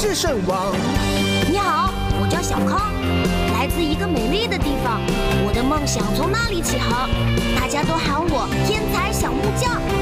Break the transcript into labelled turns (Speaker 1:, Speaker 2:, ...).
Speaker 1: 制胜王。
Speaker 2: 你好，我叫小康，来自一个美丽的地方。我的梦想从那里起航，大家都喊我天才小木匠。